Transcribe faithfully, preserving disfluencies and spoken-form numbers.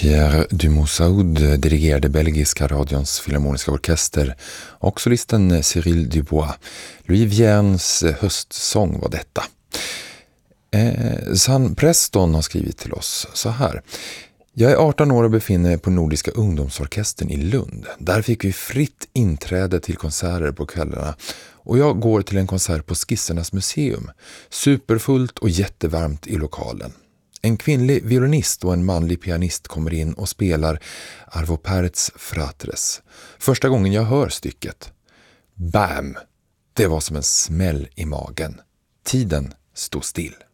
Pierre Dumoussaoud dirigerade belgiska radions filharmoniska orkester och solisten Cyril Dubois. Louis Viernes höstsång var detta. Eh, San Preston har skrivit till oss så här. Jag är arton år och befinner mig på Nordiska ungdomsorkestern i Lund. Där fick vi fritt inträde till konserter på kvällarna och jag går till en konsert på Skissernas museum. Superfullt och jättevarmt i lokalen. En kvinnlig violinist och en manlig pianist kommer in och spelar Arvo Pärts Fratres. Första gången jag hör stycket. Bam! Det var som en smäll i magen. Tiden stod still.